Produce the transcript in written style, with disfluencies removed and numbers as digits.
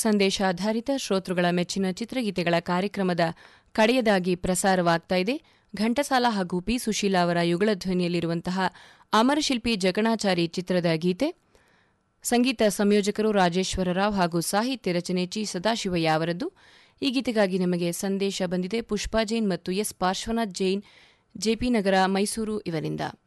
ಸಂದೇಶಾಧಾರಿತ ಶ್ರೋತೃಗಳ ಮೆಚ್ಚಿನ ಚಿತ್ರಗೀತೆಗಳ ಕಾರ್ಯಕ್ರಮದ ಕಡೆಯದಾಗಿ ಪ್ರಸಾರವಾಗ್ತಾ ಇದೆ. ಘಂಟಸಾಲ ಹಾಗೂ ಪಿ. ಸುಶೀಲಾ ಅವರ ಯುಗಳಧ್ವನಿಯಲ್ಲಿರುವಂತಹ ಅಮರಶಿಲ್ಪಿ ಜಗಣಾಚಾರಿ ಚಿತ್ರದ ಗೀತೆ. ಸಂಗೀತ ಸಂಯೋಜಕರು ರಾಜೇಶ್ವರ ರಾವ್ ಹಾಗೂ ಸಾಹಿತ್ಯ ರಚನೆ ಚಿ. ಸದಾಶಿವಯ್ಯ ಅವರದ್ದು. ಈ ಗೀತೆಗಾಗಿ ನಮಗೆ ಸಂದೇಶ ಬಂದಿದೆ ಪುಷ್ಪಾ ಜೈನ್ ಮತ್ತು ಎಸ್. ಪಾರ್ಶ್ವನಾಥ್ ಜೈನ್, ಜೆಪಿ ನಗರ, ಮೈಸೂರು ಇವರಿಂದ.